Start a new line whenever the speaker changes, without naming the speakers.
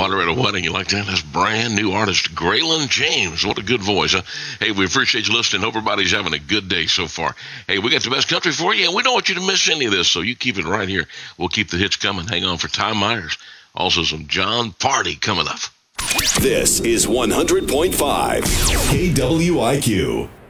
Water at a Wedding. You like that? That's brand new artist, Graylin James. What a good voice, huh? Hey, we appreciate you listening. Hope everybody's having a good day so far. Hey, we got the best country for you, and we don't want you to miss any of this, so you keep it right here. We'll keep the hits coming. Hang on for Ty Myers. Also some John Party coming up.
This is 100.5 KWIQ.